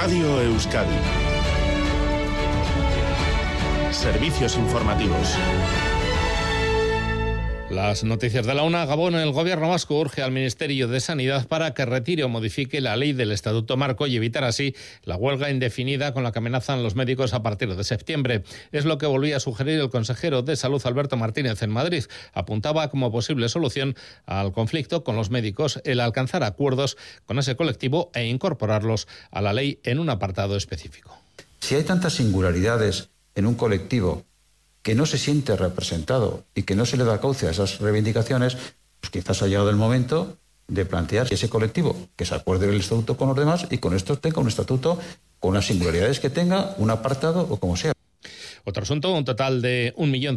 Radio Euskadi. Servicios informativos. Las noticias de la una. Gabón. El gobierno vasco urge al Ministerio de Sanidad para que retire o modifique la ley del Estatuto Marco y evitar así la huelga indefinida con la que amenazan los médicos a partir de septiembre. Es lo que volvía a sugerir el consejero de Salud, Alberto Martínez, en Madrid. Apuntaba como posible solución al conflicto con los médicos el alcanzar acuerdos con ese colectivo e incorporarlos a la ley en un apartado específico. Si hay tantas singularidades en un colectivo que no se siente representado y que no se le da cauce a esas reivindicaciones, pues quizás ha llegado el momento de plantear que ese colectivo que se acuerde del estatuto con los demás y con esto tenga un estatuto con las singularidades que tenga, un apartado o como sea. Otro asunto, un total de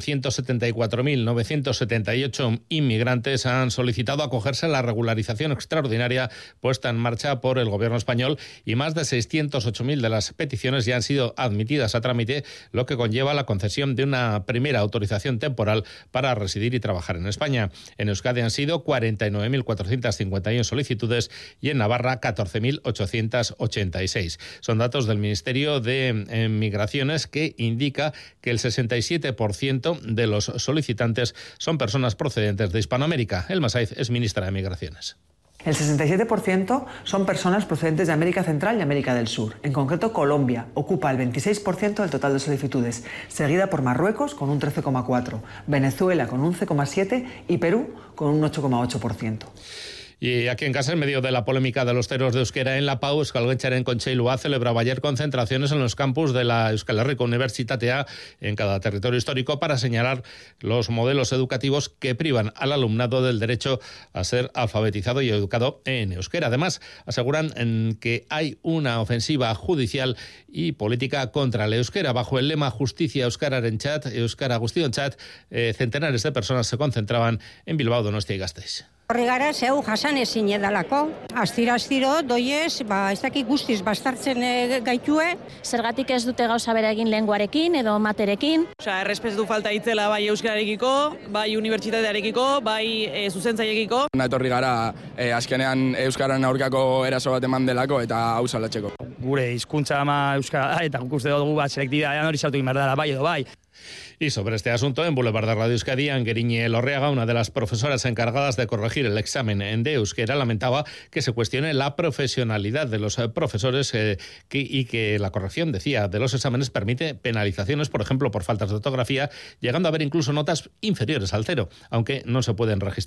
1.174.978 inmigrantes han solicitado acogerse a la regularización extraordinaria puesta en marcha por el gobierno español y más de 608.000 de las peticiones ya han sido admitidas a trámite, lo que conlleva la concesión de una primera autorización temporal para residir y trabajar en España. En Euskadi han sido 49.451 solicitudes y en Navarra 14.886. Son datos del Ministerio de Migraciones que indica que el 67% de los solicitantes son personas procedentes de Hispanoamérica. Elma Saiz es ministra de Migraciones. El 67% son personas procedentes de América Central y América del Sur. En concreto, Colombia ocupa el 26% del total de solicitudes, seguida por Marruecos con un 13,4%, Venezuela con un 11,7% y Perú con un 8,8%. Y aquí en casa, en medio de la polémica de los ceros de euskera en la PAU, Euskalgintzaren Kontseilua celebraba ayer concentraciones en los campus de la Euskal Herriko Unibertsitatea en cada territorio histórico para señalar los modelos educativos que privan al alumnado del derecho a ser alfabetizado y educado en euskera. Además, aseguran que hay una ofensiva judicial y política contra el euskera. Bajo el lema Justicia Euskararentzat, Euskara Guztiontzat, centenares de personas se concentraban en Bilbao, Donostia y Gasteiz. Horri gara, zeu jasan ezin edalako. Astiro, doiez, ez dakik guztiz bastartzen gaitue. Zergatik ez dute gauza bera egin lenguarekin edo materekin? Errespetu falta itzela bai euskararekiko, bai unibertsitatearekiko, bai zuzentzaiekiko. Etorri gara azkenean euskararen aurkako eraso bat eman delako eta hau salatzeko. Gure hizkuntza ama euskara da eta guk uste dugu selektibitatean hori sartu egin behar dela, bai edo bai. Y sobre este asunto, en Boulevard de Radio Euskadi, Angeriñe Lorreaga, una de las profesoras encargadas de corregir el examen de euskera, lamentaba que se cuestione la profesionalidad de los profesores y que la corrección, decía, de los exámenes permite penalizaciones, por ejemplo, por faltas de ortografía, llegando a haber incluso notas inferiores al 0, aunque no se pueden registrar